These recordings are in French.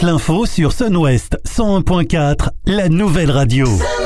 toute l'info sur Sun-Ouest 101.4, la nouvelle radio.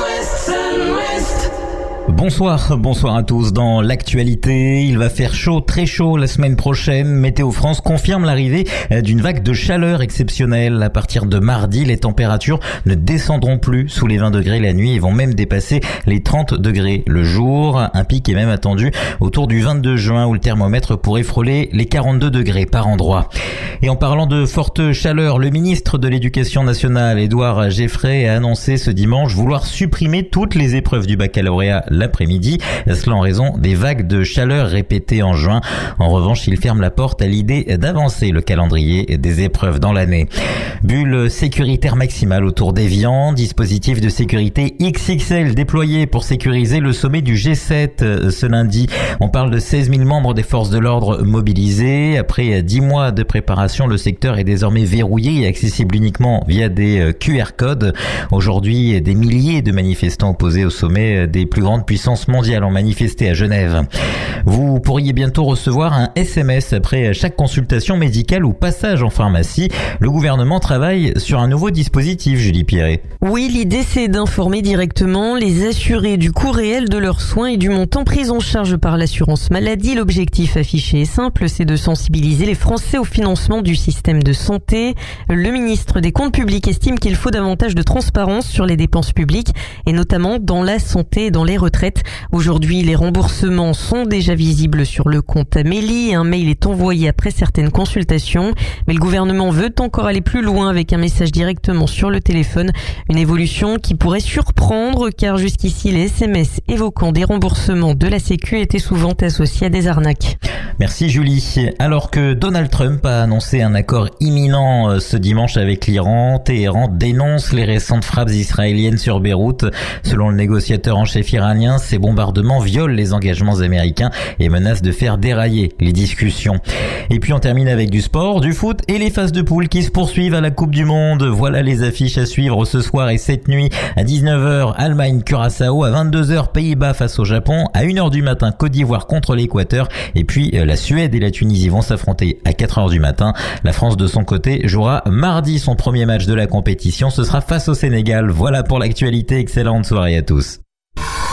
Bonsoir à tous. Dans l'actualité, il va faire chaud, très chaud la semaine prochaine. Météo France confirme l'arrivée d'une vague de chaleur exceptionnelle. À partir de mardi, les températures ne descendront plus sous les 20 degrés la nuit et vont même dépasser les 30 degrés le jour. Un pic est même attendu autour du 22 juin où le thermomètre pourrait frôler les 42 degrés par endroit. Et en parlant de forte chaleur, le ministre de l'Éducation nationale, Édouard Geoffrey, a annoncé ce dimanche vouloir supprimer toutes les épreuves du baccalauréat l'après-midi, cela en raison des vagues de chaleur répétées en juin. En revanche, il ferme la porte à l'idée d'avancer le calendrier des épreuves dans l'année. Bulle sécuritaire maximale autour d'Évian, dispositif de sécurité XXL déployé pour sécuriser le sommet du G7 ce lundi. On parle de 16 000 membres des forces de l'ordre mobilisés. Après 10 mois de préparation, le secteur est désormais verrouillé et accessible uniquement via des QR codes. Aujourd'hui, des milliers de manifestants opposés au sommet des plus grandes puissances mondiales ont manifesté à Genève. Vous pourriez bientôt recevoir un SMS après chaque consultation médicale ou passage en pharmacie. Le gouvernement travaille sur un nouveau dispositif, Julie Pierret. Oui, l'idée c'est d'informer directement les assurés du coût réel de leurs soins et du montant pris en charge par l'assurance maladie. L'objectif affiché est simple, c'est de sensibiliser les Français au financement du système de santé. Le ministre des Comptes publics estime qu'il faut davantage de transparence sur les dépenses publiques et notamment dans la santé et dans les retraites. Aujourd'hui, les remboursements sont déjà visibles sur le compte Amélie. Un mail est envoyé après certaines consultations. Mais le gouvernement veut encore aller plus loin avec un message directement sur le téléphone. Une évolution qui pourrait surprendre car jusqu'ici, les SMS évoquant des remboursements de la Sécu étaient souvent associés à des arnaques. Merci Julie. Alors que Donald Trump a annoncé un accord imminent ce dimanche avec l'Iran, Téhéran dénonce les récentes frappes israéliennes sur Beyrouth. Selon le négociateur en chef iranien, ces bombardements violent les engagements américains et menacent de faire dérailler les discussions. Et puis on termine avec du sport, du foot et les phases de poule qui se poursuivent à la Coupe du Monde. Voilà les affiches à suivre ce soir et cette nuit. À 19h, Allemagne-Curaçao, à 22h, Pays-Bas face au Japon, à 1h du matin, Côte d'Ivoire contre l'Équateur et puis la Suède et la Tunisie vont s'affronter à 4h du matin. La France de son côté jouera mardi son premier match de la compétition, ce sera face au Sénégal. Voilà pour l'actualité, excellente soirée à tous.